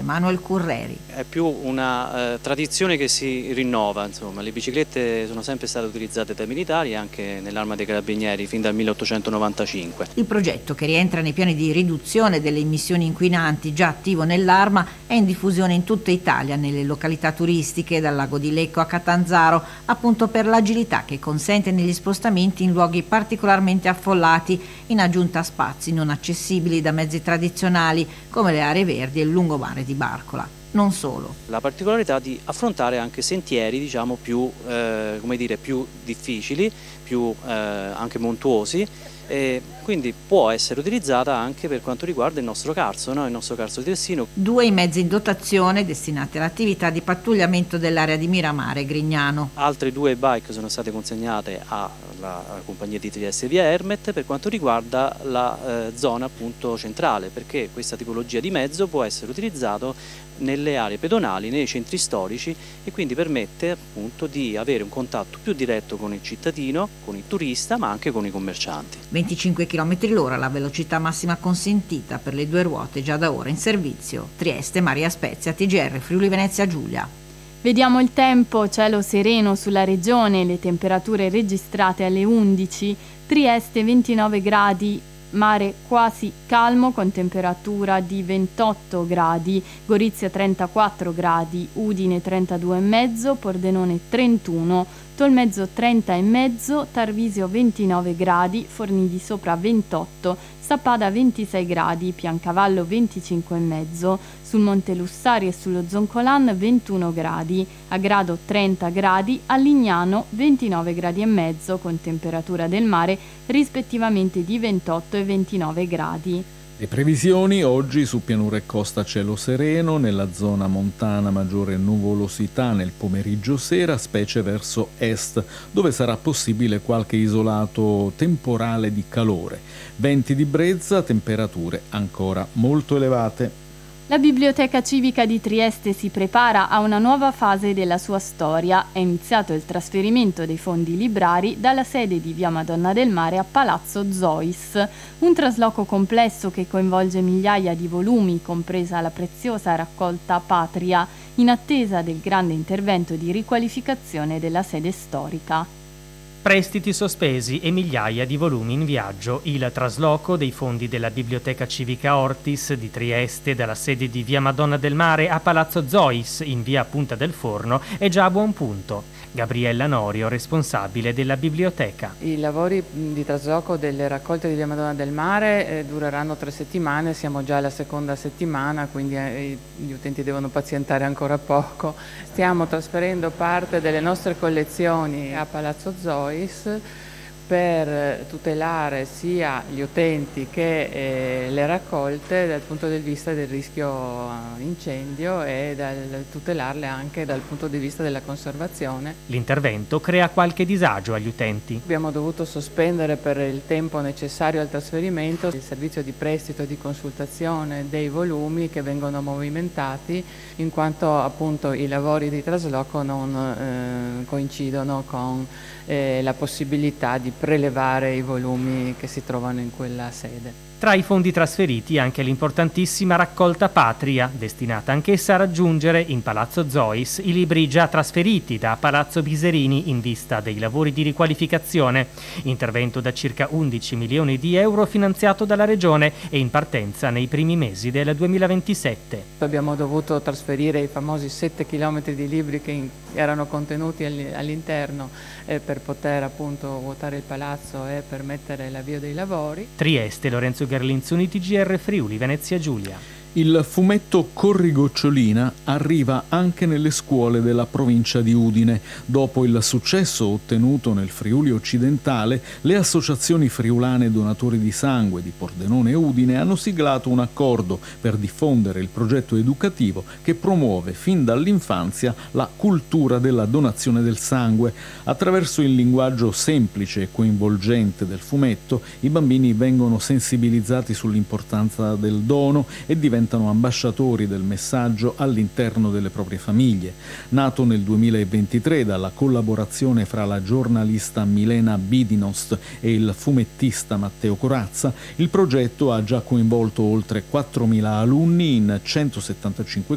Manuel Curreri. È più una tradizione che si rinnova, insomma. Le biciclette sono sempre state utilizzate dai militari anche nell'Arma dei Carabinieri fin dal 1895. Il progetto, che rientra nei piani di riduzione delle emissioni inquinanti già attivo nell'Arma, è in diffusione in tutta Italia, nelle località turistiche dal lago di Lecco a Catanzaro, appunto per l'agilità che consente negli spostamenti in luoghi particolarmente affollati, in aggiunta a spazi non accessibili da mezzi tradizionali come le aree verdi e il lungomare di Barcola. Non solo. La particolarità di affrontare anche sentieri, diciamo, più difficili, più anche montuosi, e quindi può essere utilizzata anche per quanto riguarda il nostro carso, no? Il nostro carso di Tessino. 2 i mezzi in dotazione destinati all'attività di pattugliamento dell'area di Miramare e Grignano. Altre 2 bike sono state consegnate alla compagnia di Trieste Via Ermet per quanto riguarda la zona appunto centrale, perché questa tipologia di mezzo può essere utilizzato nelle aree pedonali, nei centri storici, e quindi permette appunto di avere un contatto più diretto con il cittadino, con il turista, ma anche con i commercianti. 25 km/h la velocità massima consentita per le 2 ruote già da ora in servizio. Trieste, Maria Spezia, TGR Friuli Venezia Giulia. Vediamo il tempo: cielo sereno sulla regione, le temperature registrate alle 11, Trieste 29 gradi, mare quasi calmo con temperatura di 28 gradi, Gorizia 34 gradi, Udine 32,5, Pordenone 31, Tolmezzo 30,5, Tarvisio 29 gradi, Forni di Sopra 28, Sappada 26 gradi, Piancavallo 25,5, sul Monte Lussari e sullo Zoncolan 21 gradi, a Grado 30 gradi, a Lignano 29 gradi e mezzo con temperatura del mare rispettivamente di 28 e 29 gradi. Le previsioni: oggi su pianura e costa cielo sereno, nella zona montana maggiore nuvolosità nel pomeriggio sera, specie verso est, dove sarà possibile qualche isolato temporale di calore. Venti di brezza, temperature ancora molto elevate. La Biblioteca Civica di Trieste si prepara a una nuova fase della sua storia. È iniziato il trasferimento dei fondi librari dalla sede di Via Madonna del Mare a Palazzo Zois, un trasloco complesso che coinvolge migliaia di volumi, compresa la preziosa raccolta Patria, in attesa del grande intervento di riqualificazione della sede storica. Prestiti sospesi e migliaia di volumi in viaggio. Il trasloco dei fondi della Biblioteca Civica Ortis di Trieste dalla sede di Via Madonna del Mare a Palazzo Zois in via Punta del Forno è già a buon punto. Gabriella Norio, responsabile della biblioteca. I lavori di trasloco delle raccolte di Via Madonna del Mare dureranno 3 settimane, siamo già alla seconda settimana, quindi gli utenti devono pazientare ancora poco. Stiamo trasferendo parte delle nostre collezioni a Palazzo Zois per tutelare sia gli utenti che le raccolte dal punto di vista del rischio incendio e tutelarle anche dal punto di vista della conservazione. L'intervento crea qualche disagio agli utenti. Abbiamo dovuto sospendere per il tempo necessario al trasferimento il servizio di prestito e di consultazione dei volumi che vengono movimentati, in quanto appunto i lavori di trasloco non coincidono con la possibilità di prelevare i volumi che si trovano in quella sede. Tra i fondi trasferiti anche l'importantissima raccolta Patria, destinata anch'essa a raggiungere in Palazzo Zois i libri già trasferiti da Palazzo Biserini in vista dei lavori di riqualificazione. Intervento da circa 11 milioni di euro finanziato dalla Regione e in partenza nei primi mesi del 2027. Abbiamo dovuto trasferire i famosi 7 chilometri di libri che erano contenuti all'interno per poter appunto vuotare il palazzo e permettere l'avvio dei lavori. Trieste, Lorenzo Garlinzoni, TGR Friuli Venezia Giulia. Il fumetto Corrigocciolina arriva anche nelle scuole della provincia di Udine. Dopo il successo ottenuto nel Friuli occidentale, le associazioni friulane donatori di sangue di Pordenone e Udine hanno siglato un accordo per diffondere il progetto educativo che promuove fin dall'infanzia la cultura della donazione del sangue. Attraverso il linguaggio semplice e coinvolgente del fumetto, i bambini vengono sensibilizzati sull'importanza del dono e diventano ambasciatori del messaggio all'interno delle proprie famiglie. Nato nel 2023 dalla collaborazione fra la giornalista Milena Bidinost e il fumettista Matteo Corazza, il progetto ha già coinvolto oltre 4.000 alunni in 175